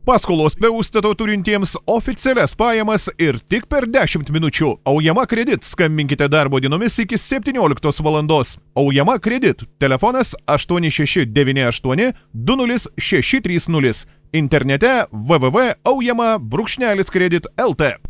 Paskolos be užstato turintiems oficialias pajamas ir tik per 10 minučių. Aujama Kredit. Skambinkite darbo dienomis iki 17 valandos. Aujama Kredit. Telefonas 8698 20630. Internete www.aujama-kredit.lt.